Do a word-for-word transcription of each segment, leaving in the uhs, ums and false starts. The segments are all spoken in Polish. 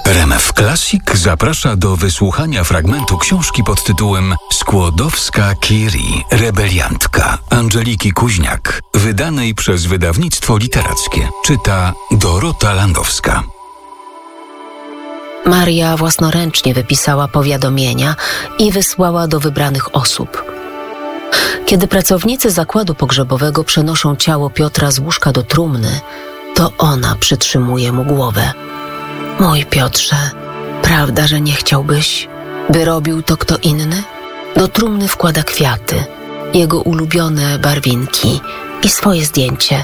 R M F Classic zaprasza do wysłuchania fragmentu książki pod tytułem Skłodowska-Curie, rebeliantka Angeliki Kuźniak, wydanej przez wydawnictwo literackie. Czyta Dorota Landowska. Maria własnoręcznie wypisała powiadomienia i wysłała do wybranych osób. Kiedy pracownicy zakładu pogrzebowego przenoszą ciało Piotra z łóżka do trumny, to ona przytrzymuje mu głowę. Mój Piotrze, prawda, że nie chciałbyś, by robił to kto inny? Do trumny wkłada kwiaty, jego ulubione barwinki i swoje zdjęcie.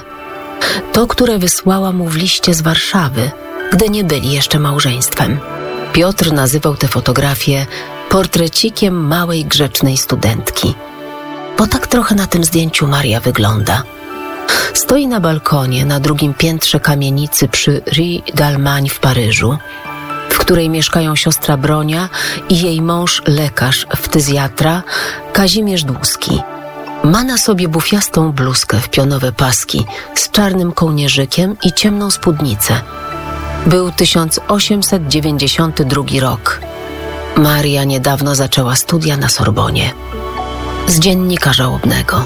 To, które wysłała mu w liście z Warszawy, gdy nie byli jeszcze małżeństwem. Piotr nazywał tę fotografię portrecikiem małej, grzecznej studentki. Bo tak trochę na tym zdjęciu Maria wygląda. Stoi na balkonie na drugim piętrze kamienicy przy Rue d'Allemagne w Paryżu, w której mieszkają siostra Bronia i jej mąż, lekarz, ftyzjatra Kazimierz Dłuski. Ma na sobie bufiastą bluzkę w pionowe paski z czarnym kołnierzykiem i ciemną spódnicę. Był tysiąc osiemset dziewięćdziesiąty drugi rok. Maria niedawno zaczęła studia na Sorbonie. Z dziennika żałobnego.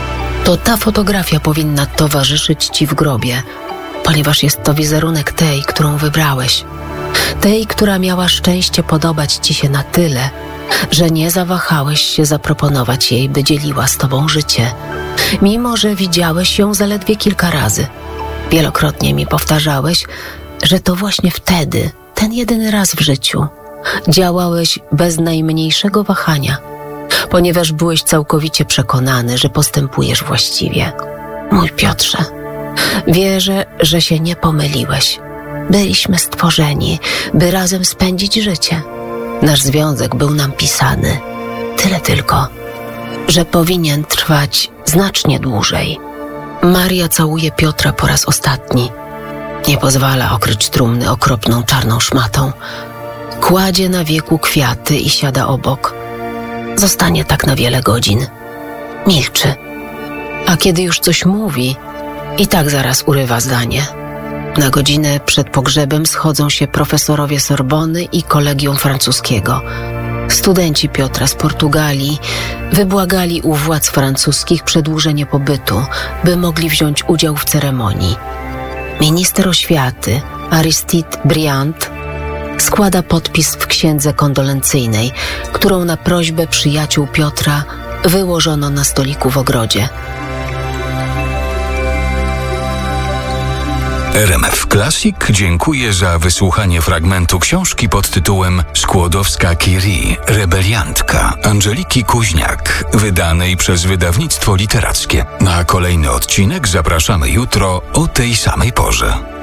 To ta fotografia powinna towarzyszyć ci w grobie, ponieważ jest to wizerunek tej, którą wybrałeś. Tej, która miała szczęście podobać ci się na tyle, że nie zawahałeś się zaproponować jej, by dzieliła z tobą życie, mimo że widziałeś ją zaledwie kilka razy. Wielokrotnie mi powtarzałeś, że to właśnie wtedy, ten jedyny raz w życiu, działałeś bez najmniejszego wahania, ponieważ byłeś całkowicie przekonany, że postępujesz właściwie. Mój Piotrze, wierzę, że się nie pomyliłeś. Byliśmy stworzeni, by razem spędzić życie. Nasz związek był nam pisany. Tyle tylko, że powinien trwać znacznie dłużej. Maria całuje Piotra po raz ostatni. Nie pozwala okryć trumny okropną czarną szmatą. Kładzie na wieku kwiaty i siada obok. Zostanie tak na wiele godzin. Milczy. A kiedy już coś mówi, i tak zaraz urywa zdanie. Na godzinę przed pogrzebem schodzą się profesorowie Sorbony i Kolegium Francuskiego. Studenci Piotra z Portugalii wybłagali u władz francuskich przedłużenie pobytu, by mogli wziąć udział w ceremonii. Minister oświaty Aristide Briand składa podpis w księdze kondolencyjnej, którą na prośbę przyjaciół Piotra wyłożono na stoliku w ogrodzie. R M F Classic dziękuję za wysłuchanie fragmentu książki pod tytułem Skłodowska-Curie, rebeliantka Angeliki Kuźniak, wydanej przez wydawnictwo literackie. Na kolejny odcinek zapraszamy jutro o tej samej porze.